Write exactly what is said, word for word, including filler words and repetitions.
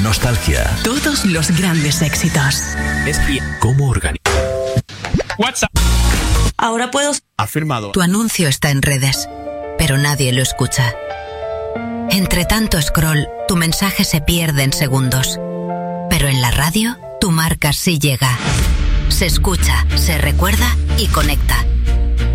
nostalgia. Todos los grandes éxitos. Es cómo organizar. WhatsApp. Ahora puedo... Afirmado. Tu anuncio está en redes, pero nadie lo escucha. Entre tanto scroll, tu mensaje se pierde en segundos. Pero en la radio, tu marca sí llega. Se escucha, se recuerda y conecta.